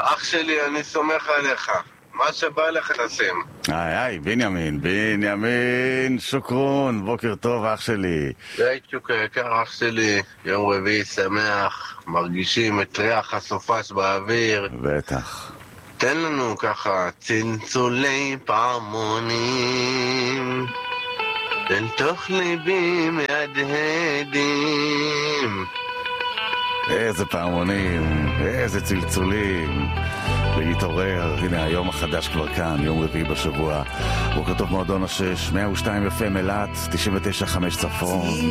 אח שלי, אני סומך עליך. מה שבא לך תשים. היי, בנימין, שוקרון, בוקר טוב אח שלי. היי צ'וקה, יקר אח שלי, יום רביעי שמח, מרגישים את ריח הסופש באוויר. בטח. תן לנו ככה צלצולי פעמונים, תן תוך ליבי מהדהדים. איזה פעמונים, איזה צלצולים. להתעורר, הנה היום החדש כבר כאן, יום רביעי בשבוע. בוקר טוב מועדון השש, 102 FM אילת, 99.5 צפון.